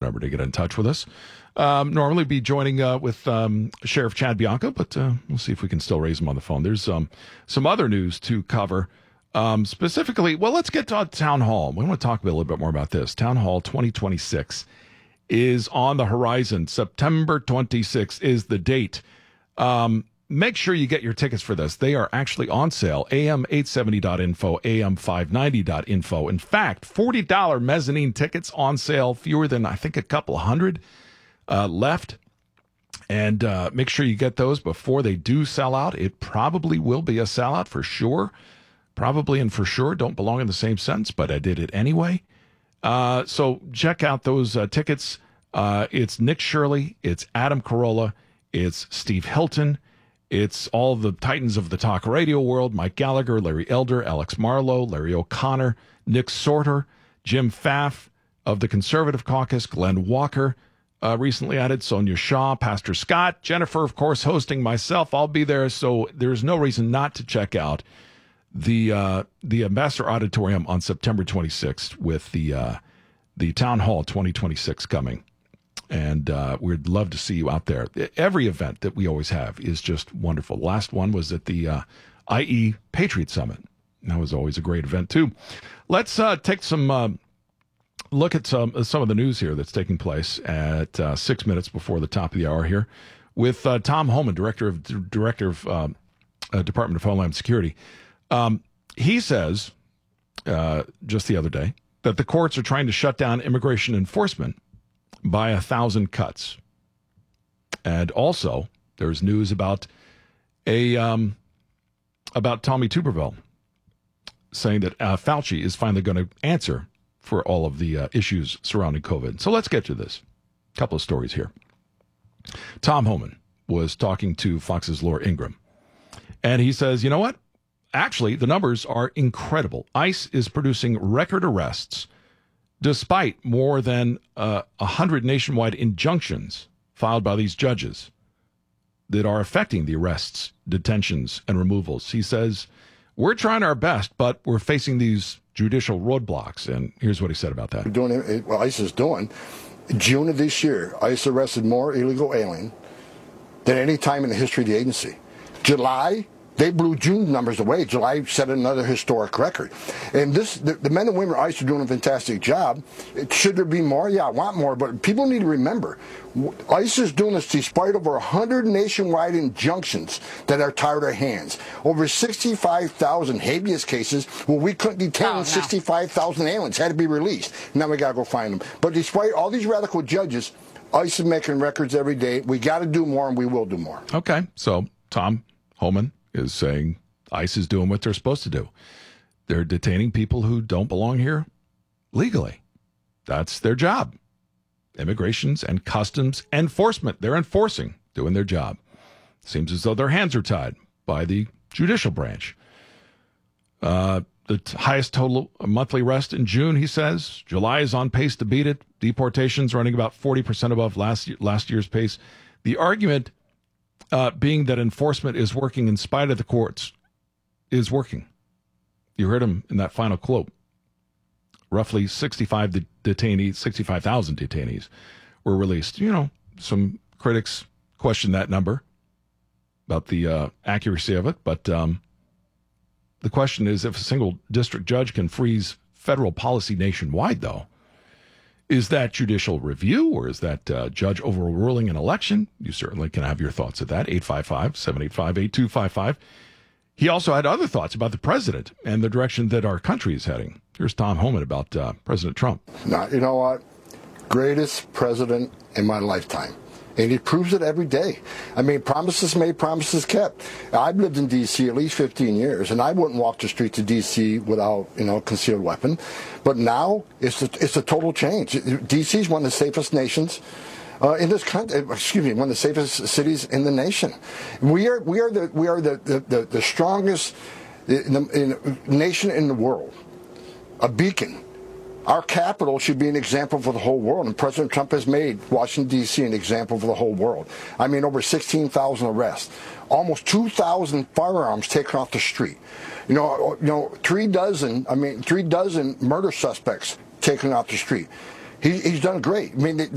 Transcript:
remember to get in touch with us. Normally be joining with Sheriff Chad Bianca, but we'll see if we can still raise him on the phone. There's some other news to cover. Specifically, well, let's get to Town Hall. We want to talk a little bit more about this. Town Hall 2026 is on the horizon. September 26th is the date. Make sure you get your tickets for this. They are actually on sale. am870.info, am590.info. In fact, $40 mezzanine tickets on sale, fewer than, I think, a couple hundred left. And make sure you get those before they do sell out. It probably will be a sellout for sure. Probably and for sure don't belong in the same sentence, but I did it anyway. So check out those tickets. It's Nick Shirley. It's Adam Carolla. It's Steve Hilton. It's all the titans of the talk radio world: Mike Gallagher, Larry Elder, Alex Marlowe, Larry O'Connor, Nick Sorter, Jim Pfaff of the Conservative Caucus, Glenn Walker, recently added, Sonia Shaw, Pastor Scott, Jennifer, of course, hosting, myself. I'll be there, so there's no reason not to check out the Ambassador Auditorium on September 26th with the Town Hall 2026 coming. And we'd love to see you out there. Every event that we always have is just wonderful. The last one was at the IE Patriot Summit. That was always a great event, too. Let's take some look at some of the news here that's taking place at 6 minutes before the top of the hour here with Tom Homan, Director of Department of Homeland Security. He says, just the other day, that the courts are trying to shut down immigration enforcement by 1,000 cuts. And also, there's news about Tommy Tuberville saying that Fauci is finally going to answer for all of the issues surrounding COVID. So let's get to this. A couple of stories here. Tom Homan was talking to Fox's Laura Ingraham, and he says, you know what? Actually, the numbers are incredible. ICE is producing record arrests despite more than 100 nationwide injunctions filed by these judges that are affecting the arrests, detentions, and removals. He says, we're trying our best, but we're facing these judicial roadblocks. And here's what he said about that. What ICE is doing, June of this year, ICE arrested more illegal aliens than any time in the history of the agency. July, they blew June numbers away. July set another historic record. And the men and women at ICE are doing a fantastic job. Should there be more? Yeah, I want more. But people need to remember, ICE is doing this despite over 100 nationwide injunctions that are tied our hands. Over 65,000 habeas cases where we couldn't detain 65,000 aliens, had to be released. Now we got to go find them. But despite all these radical judges, ICE is making records every day. We got to do more, and we will do more. Okay, so Tom Homan is saying ICE is doing what they're supposed to do. They're detaining people who don't belong here legally. That's their job. Immigrations and Customs Enforcement. They're enforcing, doing their job. Seems as though their hands are tied by the judicial branch. The highest total monthly arrest in June, he says. July is on pace to beat it. Deportations running about 40% above last year's pace. The argument being that enforcement is working in spite of the courts is working. You heard him in that final quote. Roughly 65,000 detainees were released. You know, some critics question that number about the accuracy of it, but the question is, if a single district judge can freeze federal policy nationwide, though, is that judicial review, or is that judge overruling an election? You certainly can have your thoughts of that. 855-785-8255. He also had other thoughts about the president and the direction that our country is heading. Here's Tom Homan about President Trump. Now, you know what? Greatest president in my lifetime. And he proves it every day. I mean, promises made, promises kept. I've lived in D.C. at least 15 years, and I wouldn't walk the streets of D.C. without, a concealed weapon. But now it's a total change. D.C. is one of the safest nations in this country. One of the safest cities in the nation. We are the strongest nation in the world. A beacon. Our capital should be an example for the whole world, and President Trump has made Washington, D.C. an example for the whole world. I mean, over 16,000 arrests, almost 2,000 firearms taken off the street. 3 dozen murder suspects taken off the street. He's done great. I mean,